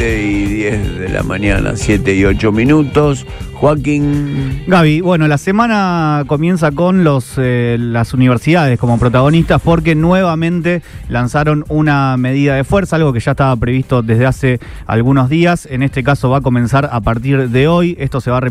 7:10 de la mañana, 7:08. Joaquín. Gaby, bueno, la semana comienza con las universidades como protagonistas porque nuevamente lanzaron una medida de fuerza, algo que ya estaba previsto desde hace algunos días. En este caso va a comenzar a partir de hoy. Esto se va a